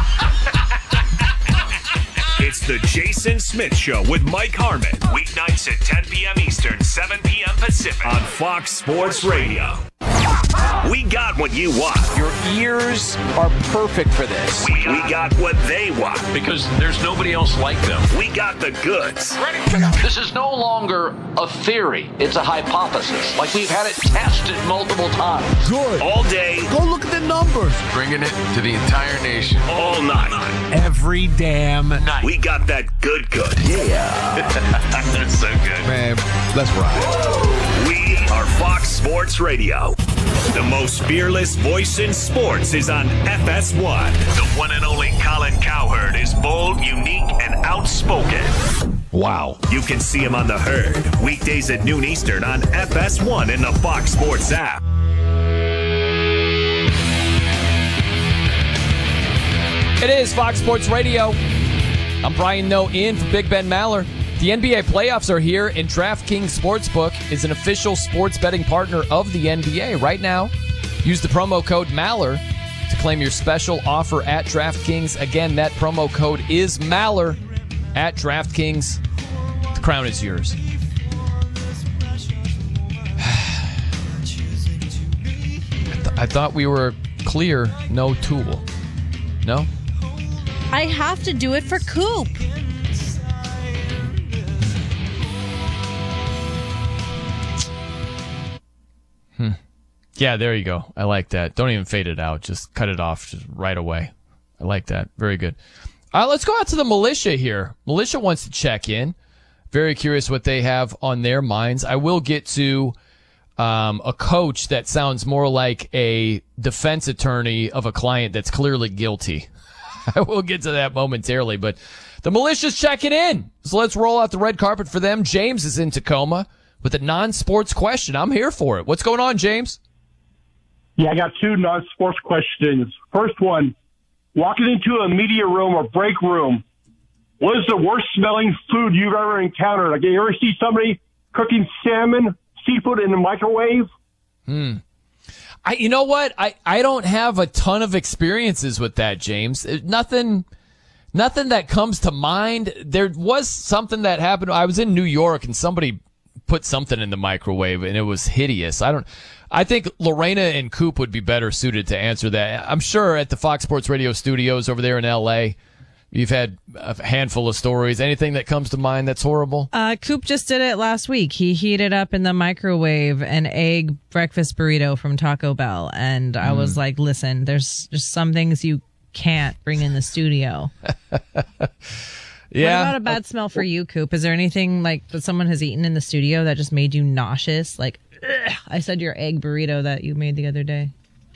It's the Jason Smith Show with Mike Harmon. Weeknights at 10 p.m. Eastern, 7 p.m. Pacific on Fox Sports Radio. We got what you want. Your ears are perfect for this. We got what they want. Because there's nobody else like them. We got the goods. This is no longer a theory. It's a hypothesis. Like we've had it tested multiple times. Good. All day. Go look at the numbers. Bringing it to the entire nation. All night. Every damn night. We got that good. Yeah. That's so good. Man, let's ride. We are Fox Sports Radio. The most fearless voice in sports is on FS1. The one and only Colin Cowherd is bold, unique, and outspoken. Wow. You can see him on The Herd, weekdays at noon Eastern on FS1 in the Fox Sports app. It is Fox Sports Radio. I'm Brian Noe in for Big Ben Maller. The NBA playoffs are here, and DraftKings Sportsbook is an official sports betting partner of the NBA. Right now, use the promo code MALLER to claim your special offer at DraftKings. Again, that promo code is MALLER at DraftKings. The crown is yours. I thought we were clear, no Tool. No? I have to do it for Coop. Yeah, there you go. I like that. Don't even fade it out. Just cut it off just right away. I like that. Very good. Let's go out to the militia here. Militia wants to check in. Very curious what they have on their minds. I will get to a coach that sounds more like a defense attorney of a client that's clearly guilty. I will get to that momentarily, but the militia's checking in. So let's roll out the red carpet for them. James is in Tacoma with a non-sports question. I'm here for it. What's going on, James? Yeah, I got 2 non-sports questions. First one, walking into a media room or break room, what is the worst smelling food you've ever encountered? Like, you ever see somebody cooking salmon, seafood in the microwave? You know what? I don't have a ton of experiences with that, James. Nothing that comes to mind. There was something that happened. I was in New York and somebody put something in the microwave and it was hideous. I think Lorena and Coop would be better suited to answer that. I'm sure at the Fox Sports Radio studios over there in LA, you've had a handful of stories. Anything that comes to mind that's horrible? Coop just did it last week. He heated up in the microwave an egg breakfast burrito from Taco Bell. And I was like, listen, there's just some things you can't bring in the studio. Yeah. What about a bad smell for you, Coop? Is there anything like that someone has eaten in the studio that just made you nauseous? Like, ugh, I said your egg burrito that you made the other day.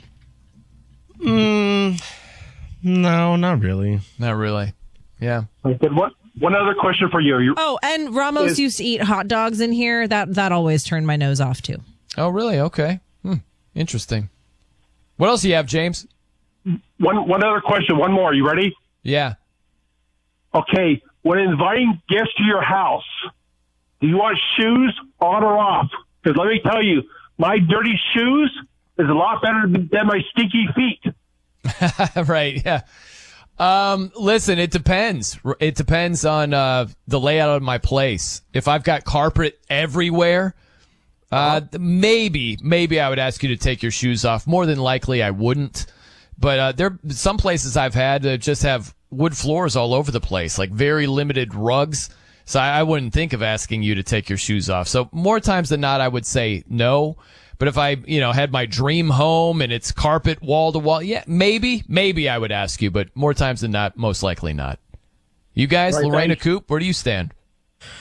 No, not really. Not really. Yeah. One other question for you. Oh, and Ramos used to eat hot dogs in here. That always turned my nose off too. Oh, really? Okay. Interesting. What else do you have, James? One other question. One more. You ready? Yeah. Okay. When inviting guests to your house, do you want shoes on or off? Because let me tell you, my dirty shoes is a lot better than my stinky feet. Right. Yeah. Listen, it depends. It depends on the layout of my place. If I've got carpet everywhere, maybe I would ask you to take your shoes off. More than likely, I wouldn't. But there some places I've had that just have wood floors all over the place, like very limited rugs. So I wouldn't think of asking you to take your shoes off. So more times than not, I would say no. But if I, had my dream home and it's carpet wall to wall, yeah, maybe I would ask you. But more times than not, most likely not. You guys, right, Lorena, Coop, where do you stand?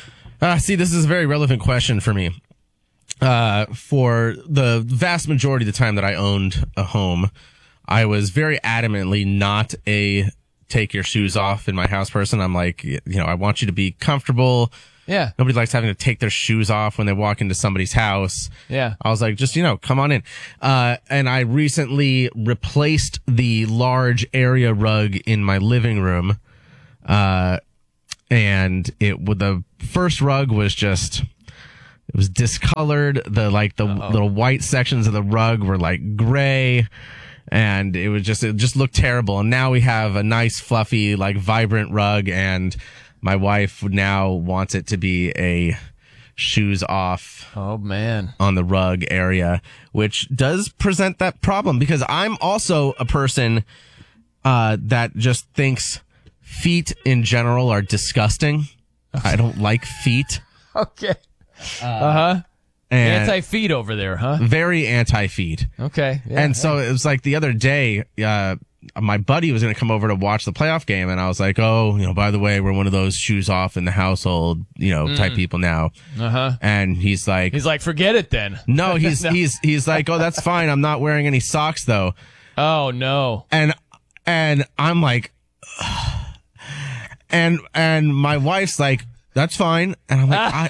See, this is a very relevant question for me. For the vast majority of the time that I owned a home, I was very adamantly not a take your shoes off in my house person. I'm like, I want you to be comfortable. Yeah. Nobody likes having to take their shoes off when they walk into somebody's house. Yeah. I was like, just, come on in. And I recently replaced the large area rug in my living room. And the first rug was it was discolored. The little white sections of the rug were like gray. And it just looked terrible. And now we have a nice, fluffy, like vibrant rug, and my wife now wants it to be a shoes off. Oh man. On the rug area, which does present that problem because I'm also a person, that just thinks feet in general are disgusting. I don't like feet. Okay. Anti-feet over there, huh? Very anti-feet. Okay. Yeah, and so it was like the other day, my buddy was going to come over to watch the playoff game, and I was like, by the way, we're one of those shoes off in the household, type people now. And he's like, forget it then. No, he's like, oh, that's fine. I'm not wearing any socks though. Oh no. And I'm like, and my wife's like, that's fine. And I'm like,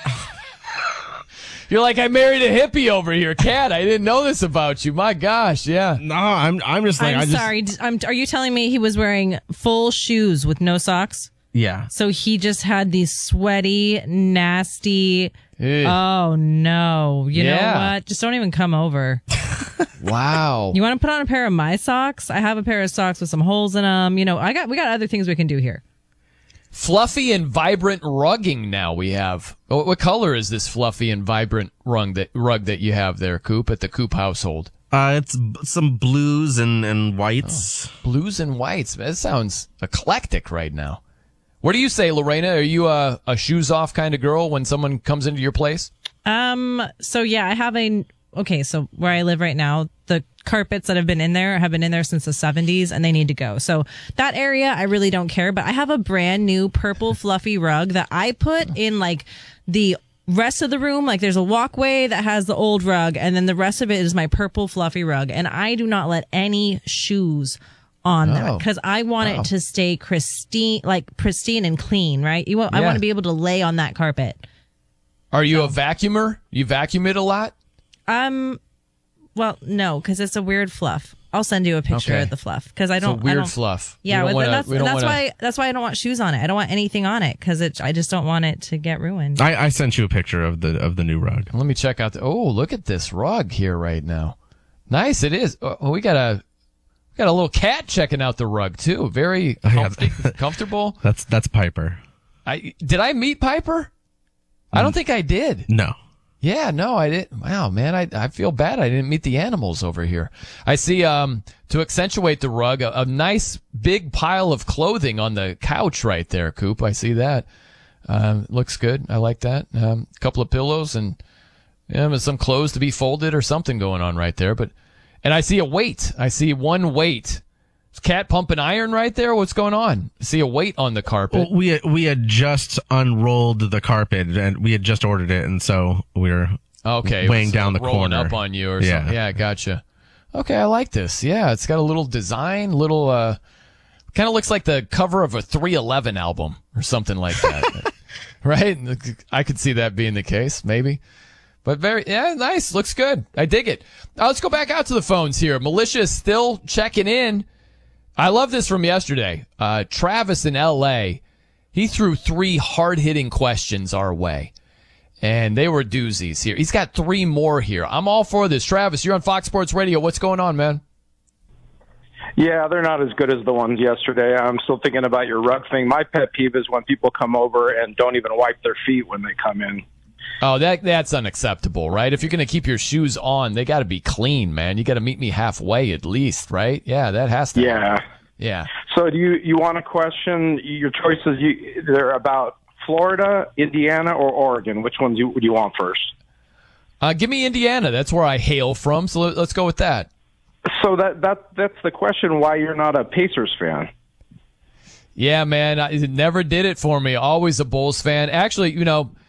You're like, I married a hippie over here, Kat. I didn't know this about you. My gosh, yeah. No, I'm just like, I'm sorry. Are you telling me he was wearing full shoes with no socks? Yeah. So he just had these sweaty, nasty. Ew. Oh no! You know what? Just don't even come over. Wow. You want to put on a pair of my socks? I have a pair of socks with some holes in them. we got other things we can do here. Fluffy and vibrant rugging now we have. What color is this fluffy and vibrant rug that you have there, Coop, at the Coop household? It's some blues and whites. Oh, blues and whites. That sounds eclectic right now. What do you say, Lorena? Are you a shoes off kind of girl when someone comes into your place? So yeah, I have so where I live right now, the carpets that have been in there since the 70s, and they need to go. So that area, I really don't care, but I have a brand new purple fluffy rug that I put in like the rest of the room. Like there's a walkway that has the old rug, and then the rest of it is my purple fluffy rug. And I do not let any shoes on that because I want it to stay pristine and clean, right? I want to be able to lay on that carpet. Are you a vacuumer? You vacuum it a lot? Well, no, because it's a weird fluff. I'll send you a picture of the fluff because I don't. It's a weird fluff. Yeah, that's why I don't want shoes on it. I don't want anything on it because I just don't want it to get ruined. I sent you a picture of the new rug. Let me check out. Look at this rug here right now. Nice, it is. Oh, we got a little cat checking out the rug too. Very comfortable. That's Piper. Did I meet Piper? I don't think I did. No. Yeah, no, I didn't. Wow, man, I feel bad. I didn't meet the animals over here. I see, to accentuate the rug, a nice big pile of clothing on the couch right there, Coop. I see that. Looks good. I like that. A couple of pillows and some clothes to be folded or something going on right there. And I see a weight. I see one weight. Is Cat pumping iron right there? What's going on? I see a weight on the carpet. Well, we had just unrolled the carpet and we had just ordered it, and so we were weighing down the rolling corner up on you or something. Yeah, gotcha. Okay, I like this. Yeah, it's got a little design, kind of looks like the cover of a 311 album or something like that. Right? I could see that being the case, maybe. But nice. Looks good. I dig it. Let's go back out to the phones here. Militia is still checking in. I love this from yesterday. Travis in L.A., he threw 3 hard-hitting questions our way, and they were doozies here. He's got 3 more here. I'm all for this. Travis, you're on Fox Sports Radio. What's going on, man? Yeah, they're not as good as the ones yesterday. I'm still thinking about your rug thing. My pet peeve is when people come over and don't even wipe their feet when they come in. Oh, that's unacceptable, right? If you're going to keep your shoes on, they got to be clean, man. You got to meet me halfway at least, right? Yeah, that has to happen. Yeah. So do you want to question your choices? They're about Florida, Indiana, or Oregon. Which ones would you want first? Give me Indiana. That's where I hail from, so let's go with that. So that's the question, why you're not a Pacers fan. Yeah, man, it never did it for me. Always a Bulls fan. Actually,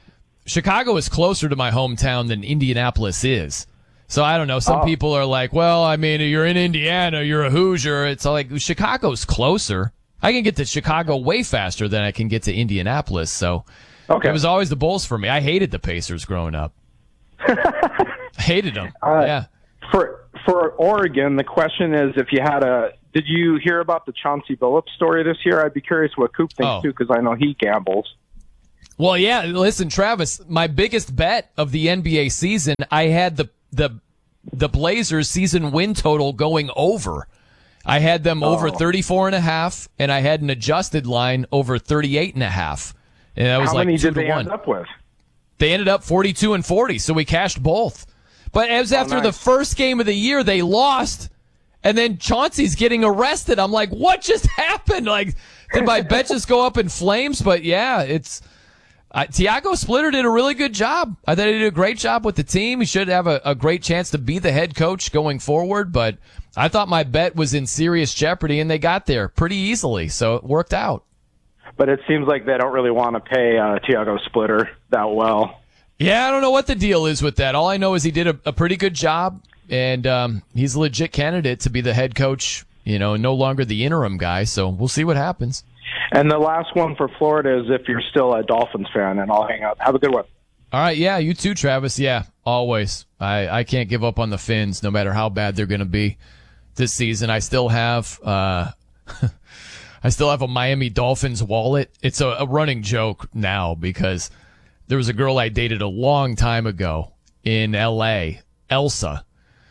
Chicago is closer to my hometown than Indianapolis is. So I don't know. Some people are like, well, I mean, you're in Indiana, you're a Hoosier. It's like Chicago's closer. I can get to Chicago way faster than I can get to Indianapolis. So it was always the Bulls for me. I hated the Pacers growing up. Hated them. Yeah. For Oregon, the question is, if you had did you hear about the Chauncey Billups story this year? I'd be curious what Coop thinks too, because I know he gambles. Well, yeah. Listen, Travis, my biggest bet of the NBA season, I had the Blazers season win total going over. I had them over 34.5, and I had an adjusted line over 38.5. And that was How like many 2 did to they 1. end up with? They ended up 42 and 40, so we cashed both. But as after the first game of the year, they lost, and then Chauncey's getting arrested. I'm like, what just happened? Like, did my bet just go up in flames? But yeah, it's Tiago Splitter did a really good job. I thought he did a great job with the team. He should have a great chance to be the head coach going forward. But I thought my bet was in serious jeopardy, and they got there pretty easily, so it worked out. But it seems like they don't really want to pay Tiago Splitter that well. Yeah, I don't know what the deal is with that. All I know is he did a pretty good job, and he's a legit candidate to be the head coach, no longer the interim guy. So we'll see what happens. And the last one for Florida is if you're still a Dolphins fan, and I'll hang up. Have a good one. All right, yeah, you too, Travis. Yeah, always. I can't give up on the Fins, no matter how bad they're going to be this season. I still have a Miami Dolphins wallet. It's a running joke now because there was a girl I dated a long time ago in L.A., Elsa,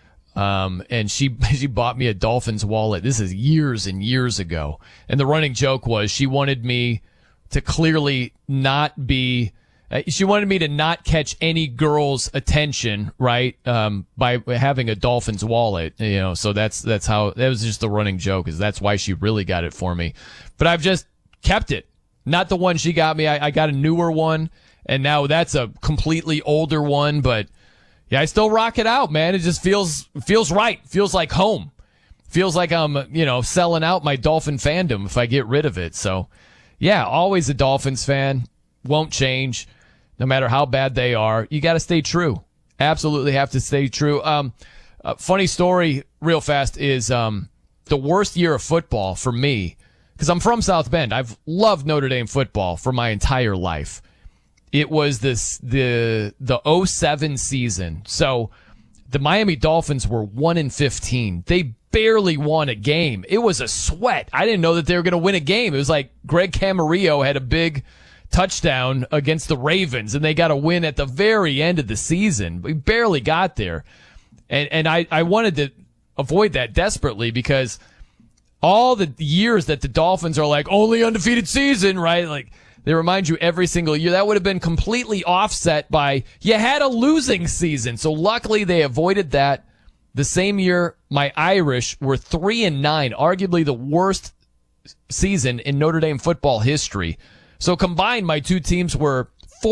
and she bought me a Dolphins wallet. This is years and years ago. And the running joke was she wanted me to clearly not be she wanted me to not catch any girl's attention, right, by having a Dolphins wallet. So that's how that was just the running joke, is that's why she really got it for me. But I've just kept it. Not the one she got me. I got a newer one. And now that's a completely older one, but yeah, I still rock it out, man. It just feels right. Feels like home. Feels like I'm, selling out my Dolphin fandom if I get rid of it. So yeah, always a Dolphins fan. Won't change no matter how bad they are. You got to stay true. Absolutely have to stay true. Funny story real fast is, the worst year of football for me, because I'm from South Bend. I've loved Notre Dame football for my entire life. It was the 07 season. So the Miami Dolphins were 1-15. They barely won a game. It was a sweat. I didn't know that they were going to win a game. It was like Greg Camarillo had a big touchdown against the Ravens, and they got a win at the very end of the season. We barely got there. And I wanted to avoid that desperately, because all the years that the Dolphins are like, only undefeated season, right? Like, they remind you every single year. That would have been completely offset by, you had a losing season. So luckily they avoided that. The same year, my Irish were 3-9, arguably the worst season in Notre Dame football history. So combined, my two teams were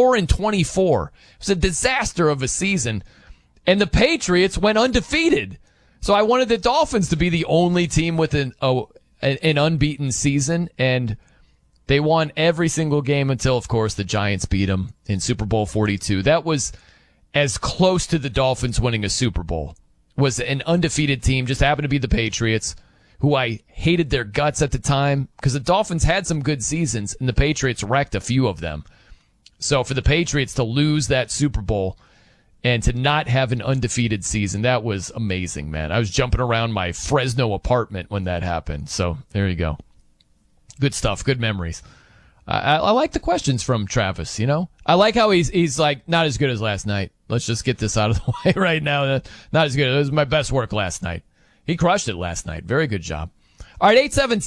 4-24. It was a disaster of a season. And the Patriots went undefeated. So I wanted the Dolphins to be the only team with an unbeaten season, and they won every single game until, of course, the Giants beat them in Super Bowl 42. That was as close to the Dolphins winning a Super Bowl. Was an undefeated team, just happened to be the Patriots, who I hated their guts at the time, because the Dolphins had some good seasons and the Patriots wrecked a few of them. So for the Patriots to lose that Super Bowl and to not have an undefeated season, that was amazing, man. I was jumping around my Fresno apartment when that happened. So there you go. Good stuff. Good memories. I like the questions from Travis, I like how he's like, not as good as last night. Let's just get this out of the way right now. Not as good. It was my best work last night. He crushed it last night. Very good job. All right,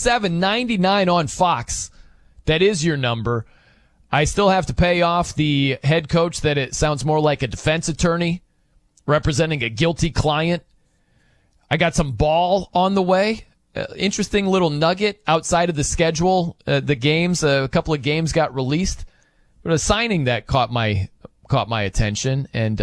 877-99 on Fox. That is your number. I still have to pay off the head coach that it sounds more like a defense attorney representing a guilty client. I got some ball on the way. Interesting little nugget outside of the schedule. The games, a couple of games got released, but a signing that caught my attention, and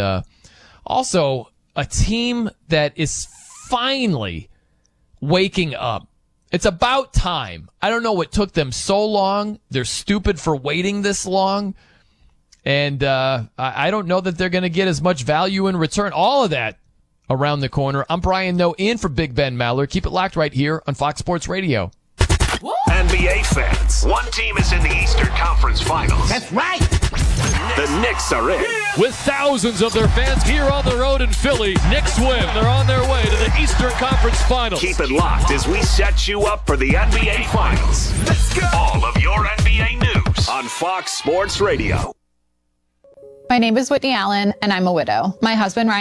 also a team that is finally waking up. It's about time. I don't know what took them so long. They're stupid for waiting this long. And I don't know that they're going to get as much value in return. All of that around the corner. I'm Brian Noe in for Big Ben Maller. Keep it locked right here on Fox Sports Radio. NBA fans, one team is in the Eastern Conference Finals. That's right. The Knicks are in. With thousands of their fans here on the road in Philly, Knicks win. They're on their way to the Eastern Conference Finals. Keep it locked as we set you up for the NBA Finals. Let's go. All of your NBA news on Fox Sports Radio. My name is Whitney Allen, and I'm a widow. My husband, Ryan,